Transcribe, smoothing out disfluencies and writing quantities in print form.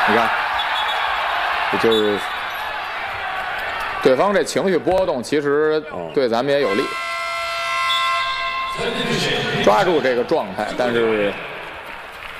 你看，就是对方这情绪波动，其实对咱们也有利。抓住这个状态，但是